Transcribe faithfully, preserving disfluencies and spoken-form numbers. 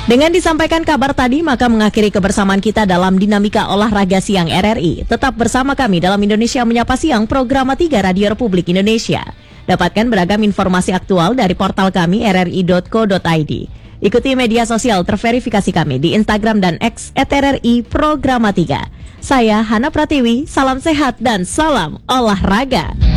Dengan disampaikan kabar tadi, maka mengakhiri kebersamaan kita dalam Dinamika Olahraga Siang R R I. Tetap bersama kami dalam Indonesia Menyapa Siang, Program tiga Radio Republik Indonesia. Dapatkan beragam informasi aktual dari portal kami r r i dot co dot i d. Ikuti media sosial terverifikasi kami di Instagram dan X et r r i Programa tiga. Saya Hana Pratiwi, salam sehat dan salam olahraga.